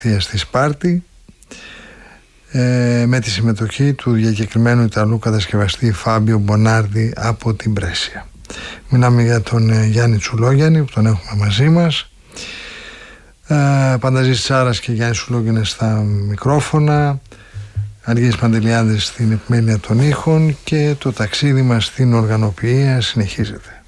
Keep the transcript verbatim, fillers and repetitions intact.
στη Σπάρτη, ε, με τη συμμετοχή του διακεκριμένου Ιταλού κατασκευαστή Φάμπιο Μπονάρντι από την Μπρέσια. Μιλάμε για τον ε, Γιάννη Τσουλόγιαννη, που τον έχουμε μαζί μας. ε, Πανταζής Τσάρας και Γιάννη Τσουλόγιαννη στα μικρόφωνα, Αργύρης Παντελιάδης στην επιμέλεια των ήχων, και το ταξίδι μας στην οργανοποιία συνεχίζεται.